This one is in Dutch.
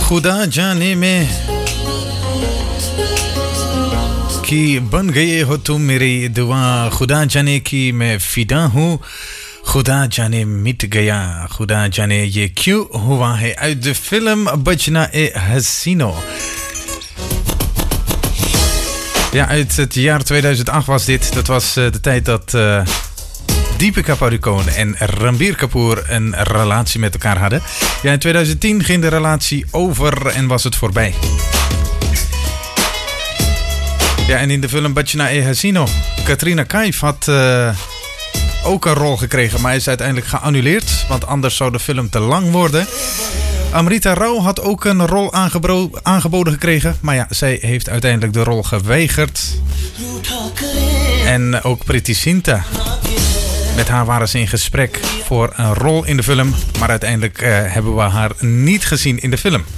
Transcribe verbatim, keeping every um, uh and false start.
खुदा जाने में कि बन गए हो तुम मेरी दुआ, खुदा जाने कि मैं फिदा हूँ, खुदा जाने मिट गया, खुदा जाने ये क्यों हुआ है. Uit de film Bachna e Hasino. Ja, uit het jaar tweeduizend acht was dit. Dat was uh, de tijd dat uh, Deepika Padukone en Ranbir Kapoor een relatie met elkaar hadden. Ja, in tweeduizend tien ging de relatie over en was het voorbij. Ja, en in de film Bachna e Hasino, Katrina Kaif had uh, ook een rol gekregen, maar is uiteindelijk geannuleerd, want anders zou de film te lang worden. Amrita Rao had ook een rol aangebro- aangeboden gekregen, maar ja, zij heeft uiteindelijk de rol geweigerd. En ook Preity Zinta. Met haar waren ze in gesprek voor een rol in de film, maar uiteindelijk uh, hebben we haar niet gezien in de film.